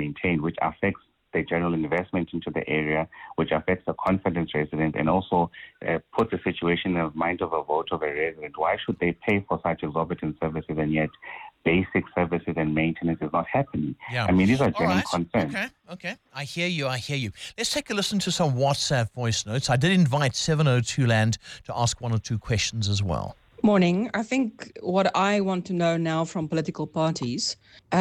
maintained, which affects the general investment into the area, which affects the confidence resident, and also puts the situation in the mind of a voter of a resident. Why should they pay for such exorbitant services and yet basic services and maintenance is not happening? Yeah. I mean, these are All genuine right. concerns. Okay. I hear you. Let's take a listen to some WhatsApp voice notes. I did invite 702 Land to ask one or two questions as well. Morning. I think what I want to know now from political parties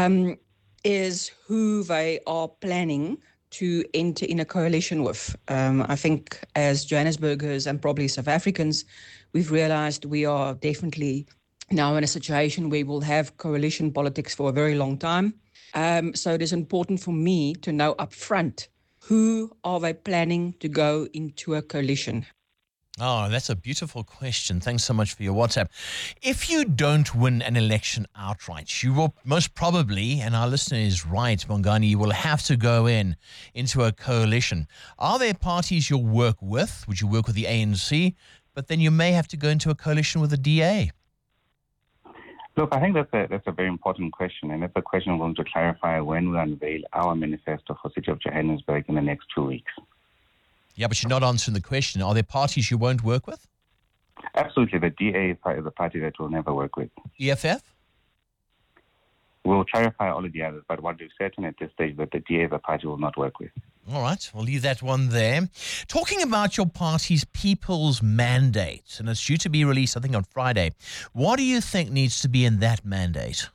is who they are planning to enter in a coalition with. I think as Johannesburgers and probably South Africans, we've realized we are definitely now in a situation where we'll have coalition politics for a very long time. So it is important for me to know up front, who are they planning to go into a coalition? Oh, that's a beautiful question. Thanks so much for your WhatsApp. If you don't win an election outright, you will most probably, and our listener is right, Bongani, you will have to go into a coalition. Are there parties you'll work with? Would you work with the ANC? But then you may have to go into a coalition with the DA. Look, I think that's a very important question, and that's a question we're going to clarify when we unveil our manifesto for City of Johannesburg in the next 2 weeks. Yeah, but you're not answering the question. Are there parties you won't work with? Absolutely. The DA is a party that we'll never work with. EFF? We'll clarify all of the others, but what we've certain at this stage is that the DA is a party we'll not work with. All right, we'll leave that one there. Talking about your party's People's Mandate, and it's due to be released, I think, on Friday. What do you think needs to be in that mandate?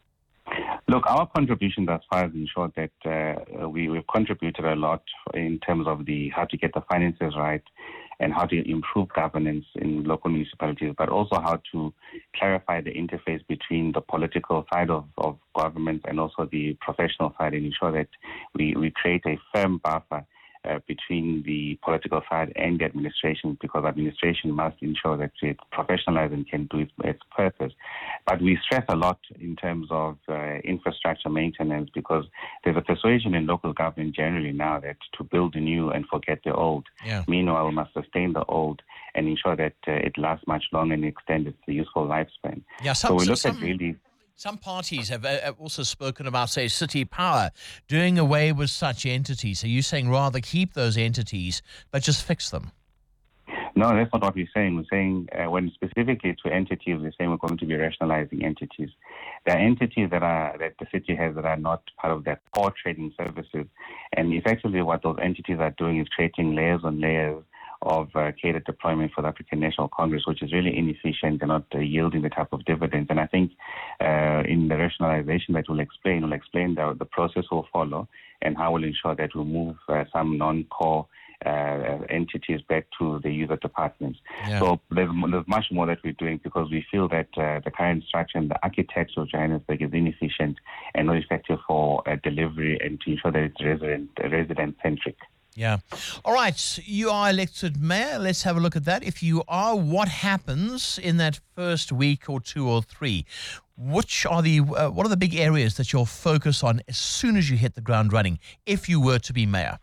Look, our contribution thus far has ensured that we've contributed a lot in terms of how to get the finances right and how to improve governance in local municipalities, but also how to clarify the interface between the political side of government and also the professional side, and ensure that we create a firm buffer between the political side and the administration, because administration must ensure that it's professionalized and can do its purpose. But we stress a lot in terms of infrastructure maintenance, because there's a persuasion in local government generally now that to build the new and forget the old. Yeah. Meanwhile, we must sustain the old and ensure that it lasts much longer and extend its useful lifespan. Yeah, so we look at really... Some parties have also spoken about, say, City Power doing away with such entities. Are you saying rather keep those entities, but just fix them? No, that's not what we're saying. We're saying when specifically to entities, we're saying we're going to be rationalizing entities. There are entities that the city has that are not part of their core trading services. And effectively what those entities are doing is creating layers on layers of catered deployment for the African National Congress, which is really inefficient and not yielding the type of dividends. And I think in the rationalization that we'll explain the process will follow and how we'll ensure that we'll move some non-core entities back to the user departments. Yeah. So there's much more that we're doing, because we feel that the current structure and the architecture of Johannesburg is inefficient and not effective for delivery and to ensure that it's resident-centric. Yeah. All right. You are elected mayor. Let's have a look at that. If you are, what happens in that first week or two or three? What are the big areas that you'll focus on as soon as you hit the ground running, if you were to be mayor?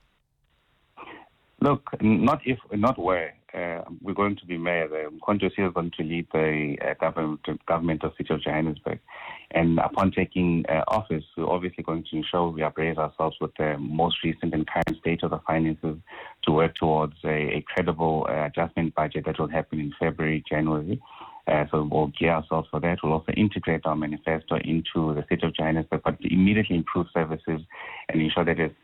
Look, not where. We're going to be mayor. The Mkhonto is going to lead the government of City of Johannesburg. And upon taking office, we're obviously going to ensure we appraise ourselves with the most recent and current state of the finances to work towards a credible adjustment budget that will happen in February, January. So we'll gear ourselves for that. We'll also integrate our manifesto into the City of Johannesburg, but immediately improve services and ensure that it's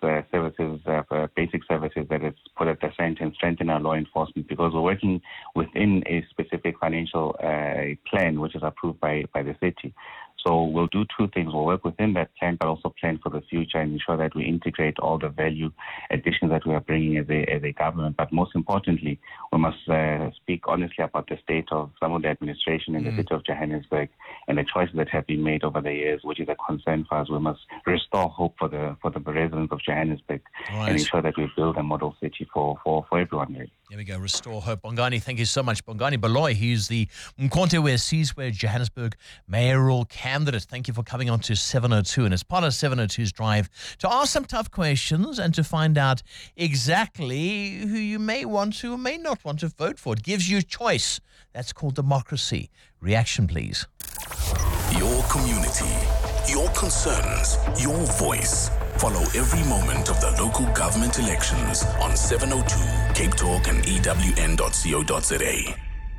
basic services that is put at the center, and strengthen our law enforcement, because we're working within a specific financial plan which is approved by the city. So we'll do two things. We'll work within that plan, but also plan for the future and ensure that we integrate all the value additions that we are bringing as a government. But most importantly, we must speak honestly about the state of some of the administration in the city of Johannesburg and the choices that have been made over the years, which is a concern for us. We must restore hope for the residents of Johannesburg, right, and ensure that we build a model city for everyone, really. There we go. Restore hope. Bongani, thank you so much. Bongani Baloyi, he's the Mkhonto Sizwe Johannesburg mayoral candidate. Thank you for coming on to 702. And as part of 702's drive to ask some tough questions and to find out exactly who you may want to or may not want to vote for. It gives you a choice. That's called democracy. Reaction, please. Your community, your concerns, your voice. Follow every moment of the local government elections on 702 Cape Talk and EWN.co.za.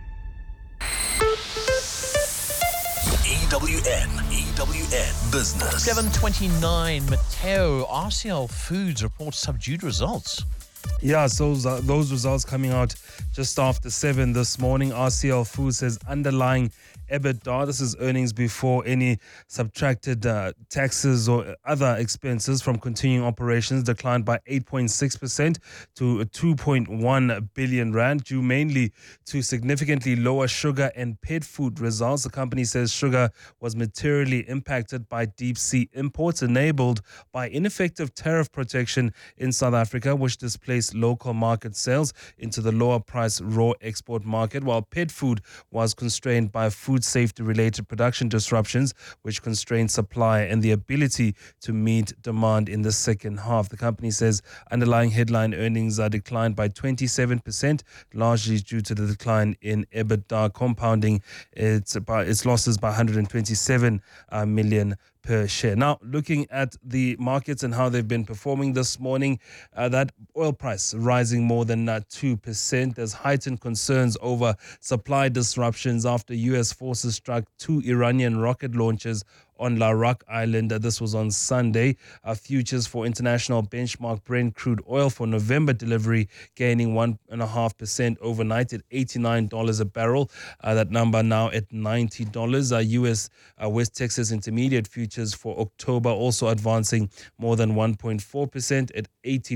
EWN Business. 7:29. Mateo, RCL Foods reports subdued results. Yeah, so those results coming out just after 7 this morning. RCL Foods says underlying EBITDA, this is earnings before any subtracted taxes or other expenses from continuing operations, declined by 8.6% to 2.1 billion rand, due mainly to significantly lower sugar and pet food results. The company says sugar was materially impacted by deep sea imports enabled by ineffective tariff protection in South Africa, which displaced local market sales into the lower price raw export market, while pet food was constrained by food safety related production disruptions, which constrained supply and the ability to meet demand in the second half. The company says underlying headline earnings are declined by 27%, largely due to the decline in EBITDA, compounding its losses by 127 million per share. Now, looking at the markets and how they've been performing this morning, that oil price rising more than 2%. There's heightened concerns over supply disruptions after U.S. forces struck 2 Iranian rocket launches on Larak Island. This was on Sunday. Futures for international benchmark Brent crude oil for November delivery gaining 1.5% overnight at $89 a barrel. That number now at $90. U.S. West Texas Intermediate futures for October also advancing more than 1.4% at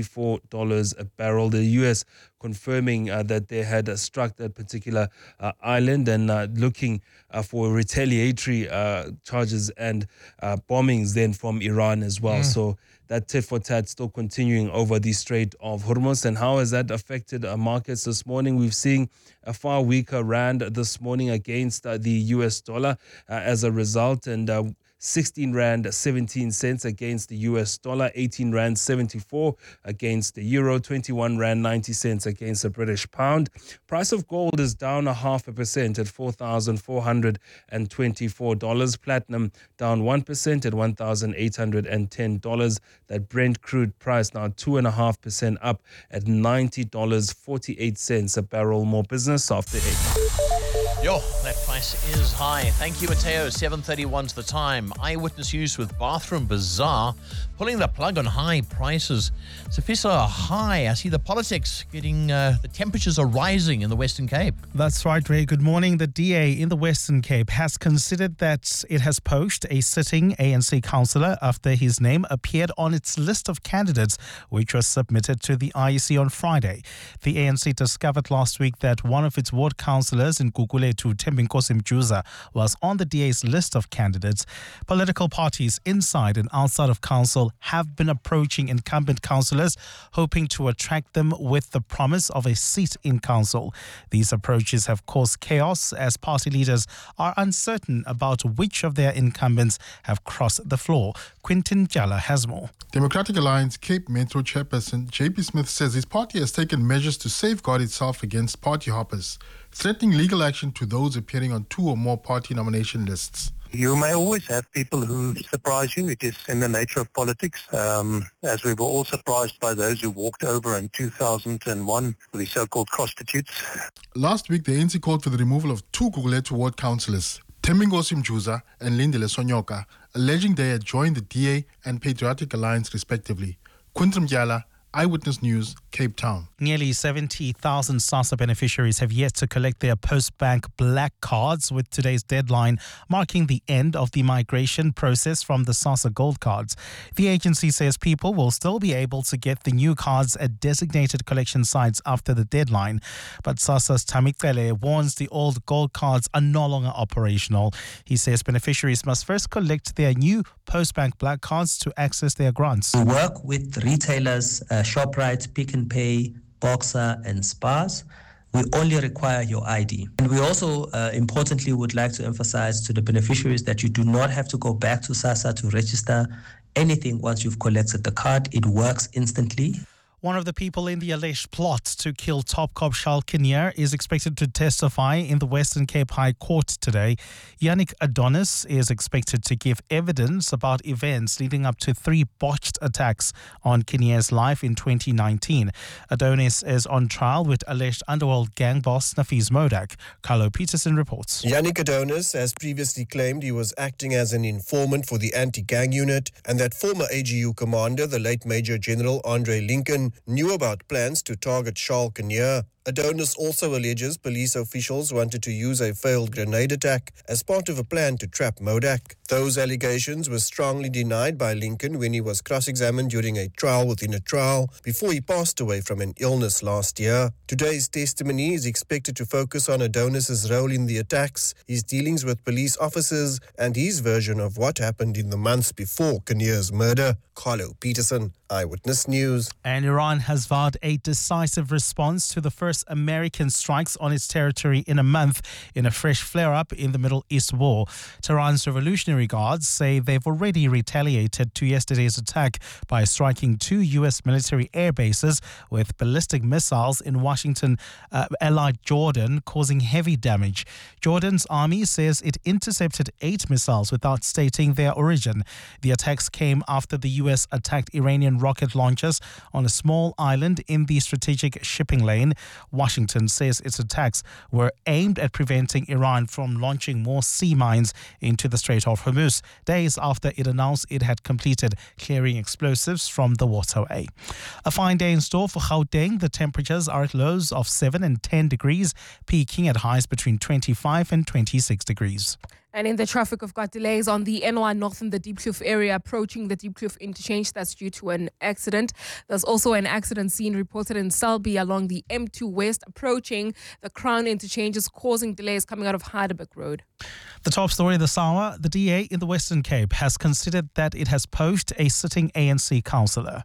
$84 a barrel. The U.S. confirming that they had struck that particular island and looking for retaliatory charges and bombings then from Iran as well. So that tit for tat still continuing over the Strait of Hormuz. And how has that affected markets this morning? We've seen a far weaker rand this morning against the US dollar as a result, and 16 Rand 17 cents against the US dollar, 18 Rand 74 against the euro, 21 Rand 90 cents against the British pound. Price of gold is down 0.5% at $4,424. Platinum down 1% at $1,810. That Brent crude price now 2.5% up at $90.48 a barrel. More business after 8. Yo, that price is high. Thank you, Mateo. 7:31's the time. Eyewitness News with Bathroom Bazaar pulling the plug on high prices. Safisa, hi. I see the politics getting, the temperatures are rising in the Western Cape. That's right, Ray. Good morning. The DA in the Western Cape has considered that it has poached a sitting ANC councillor after his name appeared on its list of candidates, which was submitted to the IEC on Friday. The ANC discovered last week that one of its ward councillors in Gugulethu, Thembinkosi Mjuza, was on the DA's list of candidates. Political parties inside and outside of council have been approaching incumbent councillors, hoping to attract them with the promise of a seat in council. These approaches have caused chaos as party leaders are uncertain about which of their incumbents have crossed the floor. Quintin Jala has more. Democratic Alliance Cape Metro chairperson JP Smith says his party has taken measures to safeguard itself against party hoppers, threatening legal action to those appearing on 2 or more party nomination lists. You may always have people who surprise you. It is in the nature of politics, as we were all surprised by those who walked over in 2001, the so-called prostitutes. Last week, the ANC called for the removal of 2 Gugulethu ward councillors, Thembinkosi Mjuza and Lindile Sonyoka, alleging they had joined the DA and Patriotic Alliance respectively. Quintin Mjala, Eyewitness News, Cape Town. Nearly 70,000 SASSA beneficiaries have yet to collect their Postbank Black cards, with today's deadline marking the end of the migration process from the SASSA Gold cards. The agency says people will still be able to get the new cards at designated collection sites after the deadline. But SASSA's Tamikele warns the old gold cards are no longer operational. He says beneficiaries must first collect their new Postbank Black cards to access their grants. We work with retailers, ShopRite, Pick n Pay, Boxer and Spars. We only require your ID. And we also, importantly, would like to emphasize to the beneficiaries that you do not have to go back to SASSA to register anything once you've collected the card. It works instantly. One of the people in the alleged plot to kill top cop Charles Kinnear is expected to testify in the Western Cape High Court today. Yannick Adonis is expected to give evidence about events leading up to 3 botched attacks on Kinnear's life in 2019. Adonis is on trial with alleged underworld gang boss Nafis Modak. Carlo Peterson reports. Yannick Adonis has previously claimed he was acting as an informant for the anti-gang unit and that former AGU commander, the late Major General Andre Lincoln, knew about plans to target Charles Kinnear. Adonis also alleges police officials wanted to use a failed grenade attack as part of a plan to trap Modak. Those allegations were strongly denied by Lincoln when he was cross-examined during a trial within a trial before he passed away from an illness last year. Today's testimony is expected to focus on Adonis's role in the attacks, his dealings with police officers, and his version of what happened in the months before Kinnear's murder. Carlo Peterson, Eyewitness News. And Iran has vowed a decisive response to the first American strikes on its territory in a month in a fresh flare-up in the Middle East war. Tehran's Revolutionary Guards say they've already retaliated to yesterday's attack by striking 2 U.S. military air bases with ballistic missiles in Washington-allied Jordan, causing heavy damage. Jordan's army says it intercepted 8 missiles without stating their origin. The attacks came after the U.S. attacked Iranian rocket launchers on a small island in the strategic shipping lane. Washington says its attacks were aimed at preventing Iran from launching more sea mines into the Strait of Hormuz, days after it announced it had completed clearing explosives from the waterway. A fine day in store for Gauteng. The temperatures are at lows of 7 and 10 degrees, peaking at highs between 25 and 26 degrees. And in the traffic, we've got delays on the NY North in the Deep Kloof area approaching the Deep Kloof interchange. That's due to an accident. There's also an accident scene reported in Selby along the M2 West approaching the Crown interchanges, causing delays coming out of Heidelberg Road. The top story this hour, the DA in the Western Cape has considered that it has poached a sitting ANC councillor.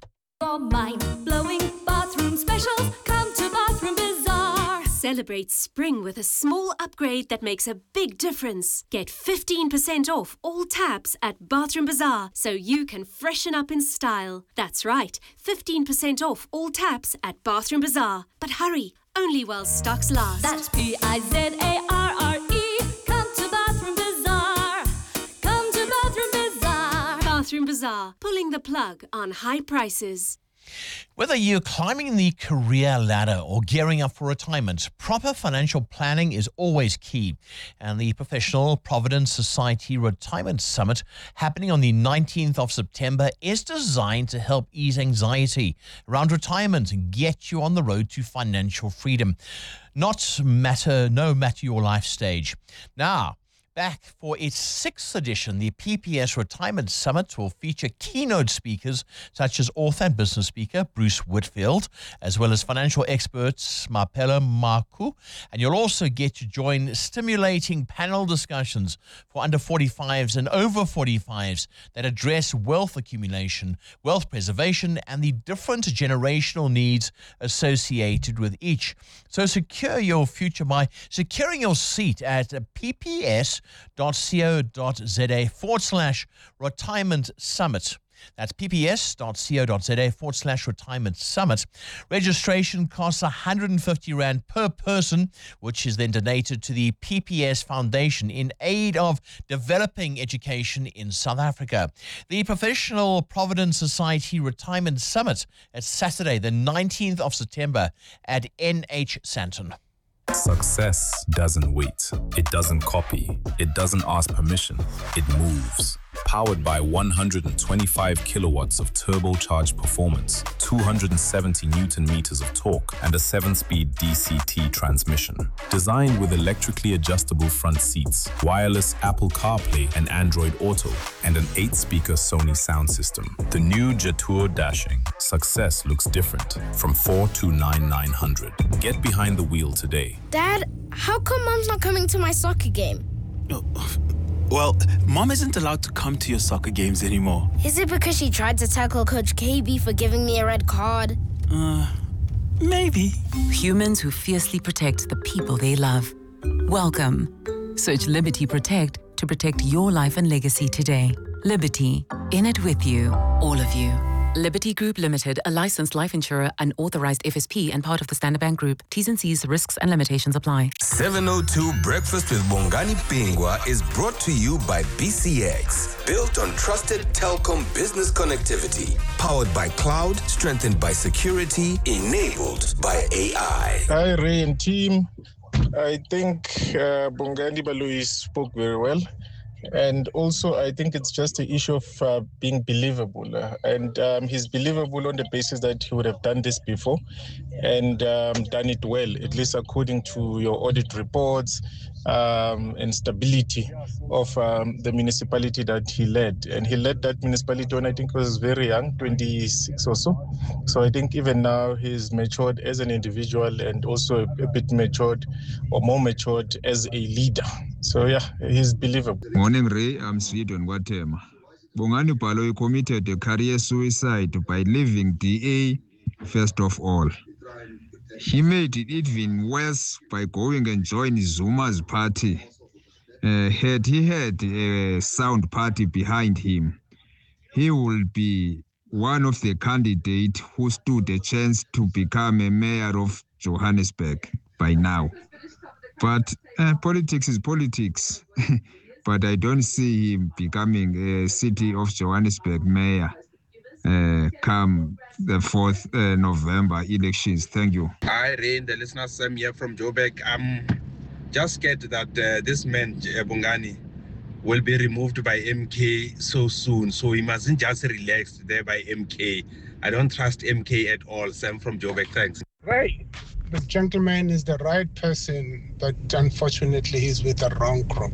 For mind-blowing bathroom specials, come to Bathroom Bazaar. Celebrate spring with a small upgrade that makes a big difference. Get 15% off all taps at Bathroom Bazaar so you can freshen up in style. That's right, 15% off all taps at Bathroom Bazaar. But hurry, only while stocks last. That's P-I-Z-A-R-R-E. Come to Bathroom Bazaar. Come to Bathroom Bazaar. Bathroom Bazaar, pulling the plug on high prices. Whether you're climbing the career ladder or gearing up for retirement, proper financial planning is always key. And the Professional Provident Society Retirement Summit, happening on the 19th of September, is designed to help ease anxiety around retirement and get you on the road to financial freedom, no matter your life stage. Now, back for its 6th edition, the PPS Retirement Summit will feature keynote speakers such as author and business speaker Bruce Whitfield, as well as financial experts Mapela Maku. And you'll also get to join stimulating panel discussions for under 45s and over 45s that address wealth accumulation, wealth preservation, and the different generational needs associated with each. So secure your future by securing your seat at pps.co.za/retirement summit. That's pps.co.za/retirement summit. Registration costs R150 per person, which is then donated to the PPS Foundation in aid of developing education in South Africa. The Professional Provident Society Retirement Summit is Saturday, the 19th of September at NH Sandton. Success doesn't wait. It doesn't copy. It doesn't ask permission. It moves. Powered by 125 kilowatts of turbocharged performance, 270 Newton meters of torque, and a 7-speed DCT transmission. Designed with electrically adjustable front seats, wireless Apple CarPlay and Android Auto, and an 8-speaker Sony sound system. The new Jetour Dashing. Success looks different from 429,900. Get behind the wheel today. Dad, how come Mom's not coming to my soccer game? Well, Mom isn't allowed to come to your soccer games anymore. Is it because she tried to tackle Coach KB for giving me a red card? Maybe. Humans who fiercely protect the people they love. Welcome. Search Liberty Protect to protect your life and legacy today. Liberty, in it with you, all of you. Liberty Group Limited, a licensed life insurer, an authorized FSP and part of the Standard Bank Group. T's and C's, risks and limitations apply. 702 Breakfast with Bongani Pingwa is brought to you by BCX. Built on trusted telecom business connectivity. Powered by cloud, strengthened by security, enabled by AI. Hi, Ray and team. I think Bongani Baloyi spoke very well. And also, I think it's just an issue of being believable. And he's believable on the basis that he would have done this before and done it well, at least according to your audit reports and stability of the municipality that he led. And he led that municipality when I think he was very young, 26 or so. So I think even now he's matured as an individual and also a bit matured or more matured as a leader. So yeah, he's believable. Morning, Ray. I'm Sweden Watema. Bongani Baloyi committed a career suicide by leaving DA first of all. He made it even worse by going and joining Zuma's party. Had he had a sound party behind him, he will be one of the candidates who stood a chance to become a mayor of Johannesburg by now. But politics is politics. But I don't see him becoming a city of Johannesburg mayor come the 4th November elections. Thank you. Hi, Rain, the listener Sam here from Joburg. I'm just scared that this man, Bongani, will be removed by MK so soon. So he mustn't just relax there by MK. I don't trust MK at all. Sam from Joburg, thanks. Right. The gentleman is the right person, but unfortunately he's with the wrong group.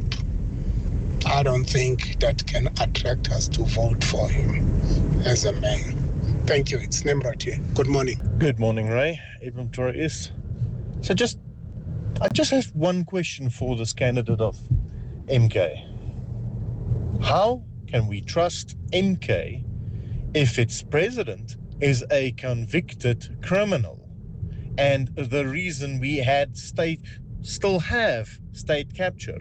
I don't think that can attract us to vote for him as a man. Thank you. It's Nimrod here. Good morning. Good morning, Ray. Eben Torres. So I just have one question for this candidate of MK. How can we trust MK if its president is a convicted criminal? And the reason we still have state capture.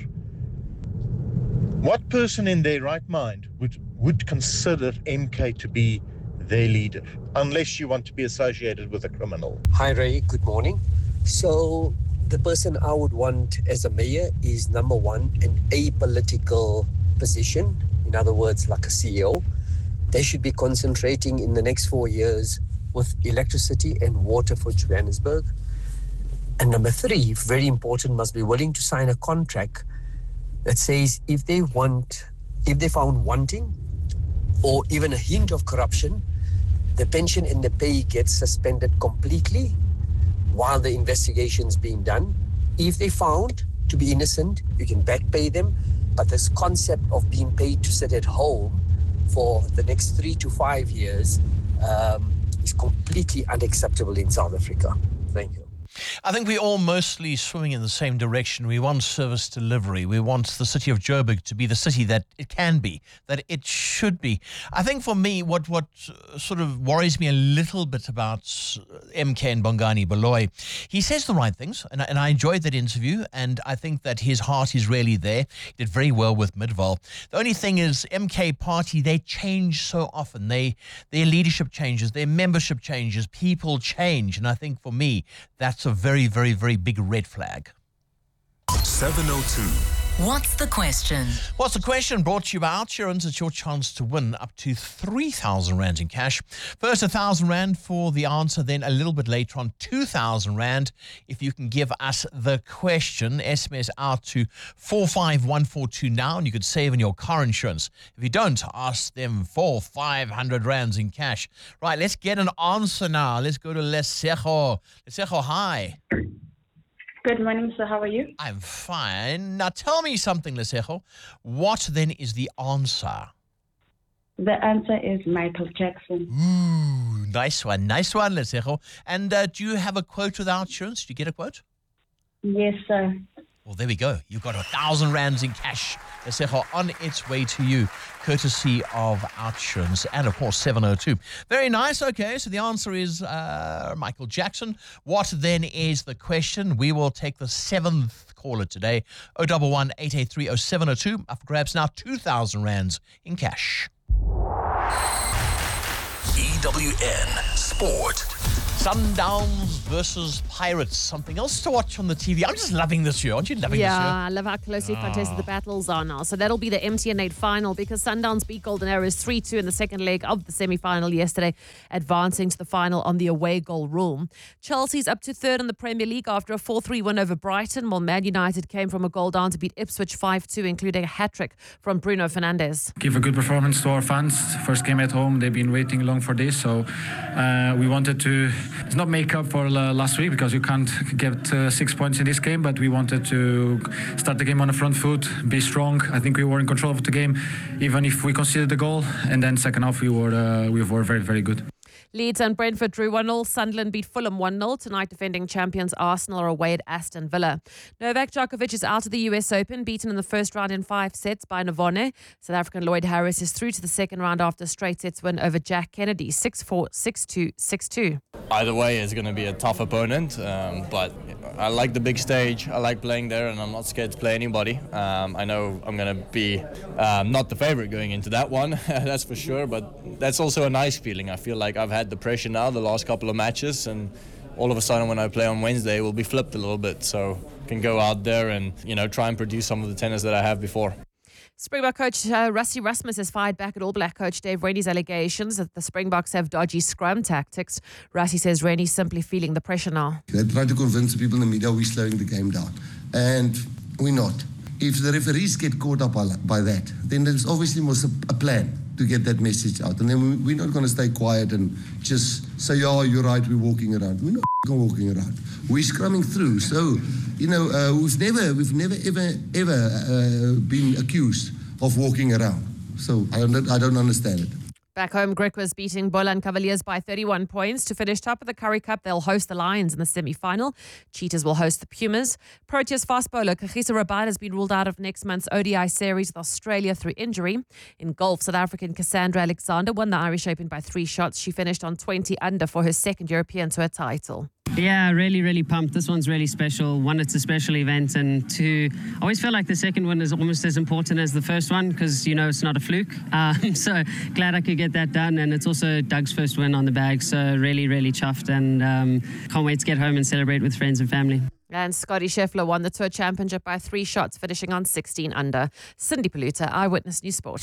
What person in their right mind would consider MK to be their leader, unless you want to be associated with a criminal? Hi, Ray. Good morning. So the person I would want as a mayor is, number one, an apolitical position. In other words, like a CEO. They should be concentrating in the next 4 years with electricity and water for Johannesburg. And number three, very important, must be willing to sign a contract that says if they found wanting or even a hint of corruption, the pension and the pay gets suspended completely while the investigation is being done. If they found to be innocent, you can back pay them. But this concept of being paid to sit at home for the next 3 to 5 years is completely unacceptable in South Africa. Thank you. I think we're all mostly swimming in the same direction. We want service delivery. We want the city of Joburg to be the city that it can be, that it should be. I think for me, what sort of worries me a little bit about MK and Bongani Baloyi, he says the right things, and I enjoyed that interview, and I think that his heart is really there. He did very well with Midval. The only thing is, MK Party, they change so often. Their leadership changes, their membership changes, people change, and I think for me, that's a very, very, very big red flag. 702. What's the question? What's the question? Brought to you by OUTsurance. It's your chance to win up to 3,000 Rand in cash. First 1,000 Rand for the answer, then a little bit later on 2,000 Rand if you can give us the question. SMS out to 45142 now and you could save on your car insurance. If you don't, ask them for 500 Rands in cash. Right, let's get an answer now. Let's go to Lesego. Lesego, hi. Good morning, sir. How are you? I'm fine. Now tell me something, Lesego. What then is the answer? The answer is Michael Jackson. Ooh, nice one, Lesego. And do you have a quote with OUTsurance? Did you get a quote? Yes, sir. Well, there we go. You've got 1,000 Rands in cash. Lesego on its way to you, courtesy of OUTsurance and, of course, 702. Very nice. Okay, so the answer is Michael Jackson. What then is the question? We will take the 7th caller today, 011-883-0702. Up for grabs now, 2,000 Rands in cash. EWN Sport. Sundowns versus Pirates. Something else to watch on the TV. I'm just loving this year. Aren't you loving this year? Yeah, I love how closely contested the battles are now. So that'll be the MTN 8 final because Sundowns beat Golden Arrows 3-2 in the second leg of the semi-final yesterday, advancing to the final on the away goal rule. Chelsea's up to third in the Premier League after a 4-3 win over Brighton, while Man United came from a goal down to beat Ipswich 5-2, including a hat-trick from Bruno Fernandes. Give a good performance to our fans. First game at home, they've been waiting long for this, so we wanted to not make up for last week because you can't get 6 points in this game, but we wanted to start the game on the front foot, be strong. I think we were in control of the game, even if we conceded the goal, and then second half we were very, very good. Leeds and Brentford drew 1-0. Sunderland beat Fulham 1-0. Tonight, defending champions Arsenal are away at Aston Villa. Novak Djokovic is out of the US Open, beaten in the first round in 5 sets by Navone. South African Lloyd Harris is through to the second round after a straight sets win over Jack Kennedy, 6-4, 6-2, 6-2. Either way, it's going to be a tough opponent, but I like the big stage. I like playing there, and I'm not scared to play anybody. I know I'm going to be not the favorite going into that one, that's for sure, but that's also a nice feeling. I feel like I've had the pressure now the last couple of matches, and all of a sudden when I play on Wednesday, it will be flipped a little bit, so I can go out there and try and produce some of the tennis that I have before. Springbok coach Rassie Erasmus has fired back at All Black coach Dave Rennie's allegations that the Springboks have dodgy scrum tactics. Rassie says Rennie's simply feeling the pressure now. They try to convince the people in the media we're slowing the game down, and we're not. If the referees get caught up by that, then there's obviously a plan to get that message out. And then we're not going to stay quiet and just say, yeah, you're right, we're walking around. We're not walking around. We're scrumming through. So, we've never ever been accused of walking around. So I don't understand it. Back home, Griquas beating Boland Cavaliers by 31 points. To finish top of the Currie Cup, they'll host the Lions in the semi-final. Cheetahs will host the Pumas. Proteas fast bowler Kagiso Rabada has been ruled out of next month's ODI series with Australia through injury. In golf, South African Cassandra Alexander won the Irish Open by 3 shots. She finished on 20 under for her second European Tour title. Yeah, really pumped. This one's really special. One, it's a special event, and two, I always feel like the second one is almost as important as the first one because, it's not a fluke. So glad I could get that done, and it's also Doug's first win on the bag, so really chuffed, and can't wait to get home and celebrate with friends and family. And Scotty Scheffler won the Tour Championship by 3 shots, finishing on 16 under. Cindy Paluta, Eyewitness News Sport.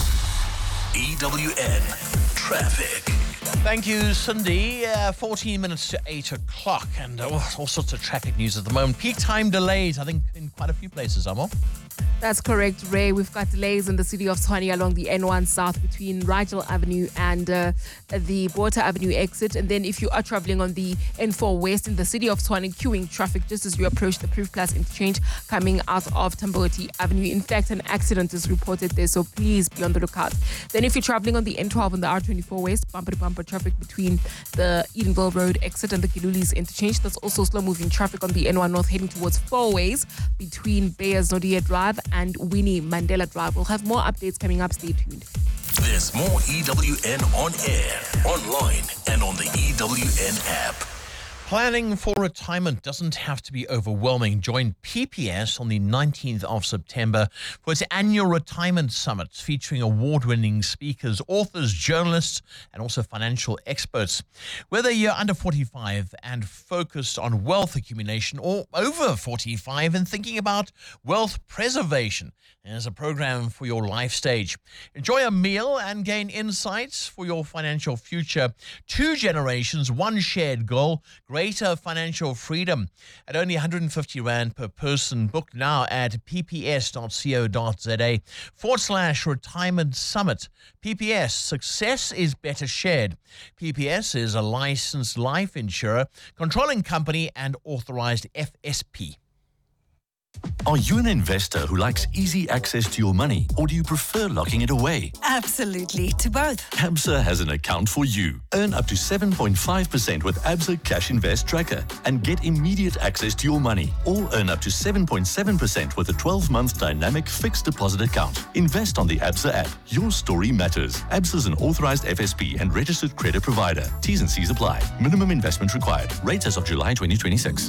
EWN Traffic. Thank you, Cindy. 14 minutes to 8 o'clock, and all sorts of traffic news at the moment. Peak time delays, I think, in quite a few places, Amo. That's correct, Ray. We've got delays in the city of Tshwane along the N1 South between Rigel Avenue and the Water Avenue exit. And then if you are traveling on the N4 West in the city of Tshwane, queuing traffic just as you approach the Proof Plus interchange coming out of Tamboti Avenue. In fact, an accident is reported there, so please be on the lookout. Then if you're traveling on the N12 and the R24 West, bumper-to-bumper traffic between the Edenville Road exit and the Gilulis interchange. There's also slow-moving traffic on the N1 North heading towards Four Ways between Bayers Nodia Drive and Winnie Mandela Drive. We'll have more updates coming up. Stay tuned. There's more EWN on air, online, and on the EWN app. Planning for retirement doesn't have to be overwhelming. Join PPS on the 19th of September for its annual retirement summit featuring award-winning speakers, authors, journalists, and also financial experts. Whether you're under 45 and focused on wealth accumulation or over 45 and thinking about wealth preservation, there's a program for your life stage. Enjoy a meal and gain insights for your financial future. 2 generations, 1 shared goal, greater financial freedom. At only 150 Rand per person. Book now at pps.co.za/retirement summit. PPS, success is better shared. PPS is a licensed life insurer, controlling company and authorized FSP. Are you an investor who likes easy access to your money, or do you prefer locking it away? Absolutely, to both. Absa has an account for you. Earn up to 7.5% with Absa Cash Invest Tracker and get immediate access to your money, or earn up to 7.7% with a 12-month dynamic fixed deposit account. Invest on the Absa app. Your story matters. Absa is an authorized FSP and registered credit provider. T's and C's apply. Minimum investment required. Rates as of July 2026.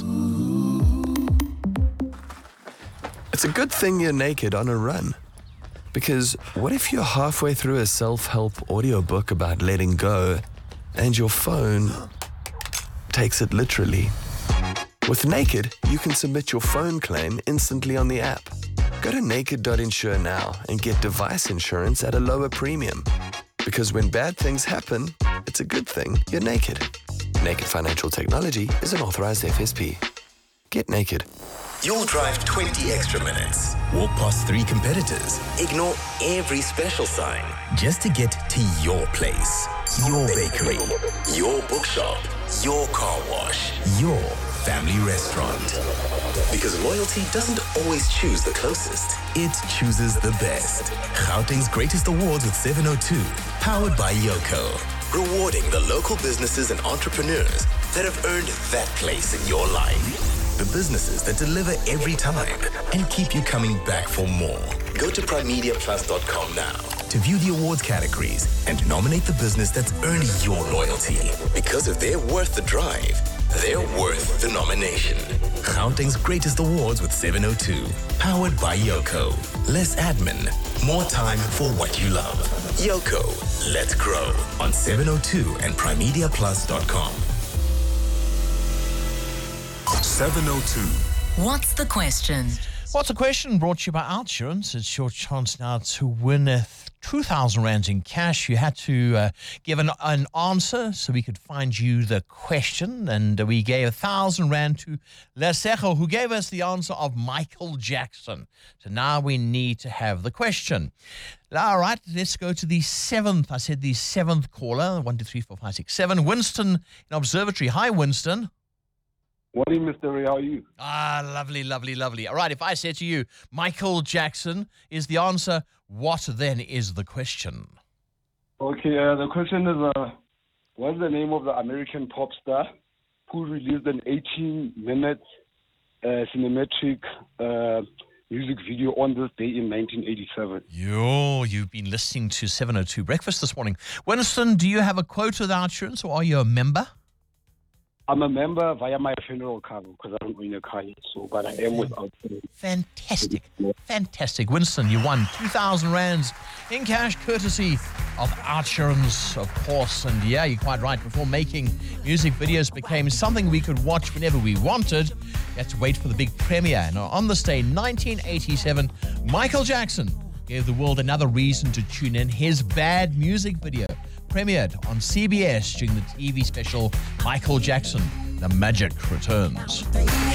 It's a good thing you're naked on a run. Because what if you're halfway through a self-help audiobook about letting go and your phone takes it literally. With Naked, you can submit your phone claim instantly on the app. Go to naked.insure now and get device insurance at a lower premium. Because when bad things happen, it's a good thing you're naked. Naked Financial Technology is an authorized FSP. Get naked. You'll drive 20 extra minutes, walk past 3 competitors, ignore every special sign just to get to your place, your bakery, your bookshop, your car wash, your family restaurant. Because loyalty doesn't always choose the closest, it chooses the best. Gauteng's Greatest Awards with 702, powered by Yoko. Rewarding the local businesses and entrepreneurs that have earned that place in your life. The businesses that deliver every time and keep you coming back for more. Go to primemediaplus.com now to view the awards categories and nominate the business that's earned your loyalty. Because if they're worth the drive, they're worth the nomination. Gauteng's Greatest Awards with 702, powered by Yoko. Less admin, more time for what you love. Yoko, let's grow on 702 and primemediaplus.com. 702. What's the question? What's the question? Brought to you by Outsurance. It's your chance now to win 2,000 rands in cash. You had to give an answer so we could find you the question. And we gave 1,000 rand to Lesego, who gave us the answer of Michael Jackson. So now we need to have the question. All right, let's go to the 7th. I said the 7th caller. 1, 2, 3, 4, 5, 6, 7. Winston in Observatory. Hi, Winston. Morning, Mr. Ray. How are you? Lovely, lovely, lovely. All right, if I said to you, Michael Jackson is the answer, what then is the question? Okay, the question is, what's the name of the American pop star who released an 18-minute cinematic music video on this day in 1987? You've been listening to 702 Breakfast this morning. Winston, do you have a quote with Outsurance, or are you a member? I'm a member via my funeral cover because I don't own a car yet, but I am without. Fantastic. Fantastic. Winston, you won 2,000 rands in cash courtesy of Outsurance, of course. And yeah, you're quite right. Before making music videos became something we could watch whenever we wanted, you had to wait for the big premiere. And on this day, 1987, Michael Jackson gave the world another reason to tune in. His Bad music video premiered on CBS during the TV special Michael Jackson, The Magic Returns.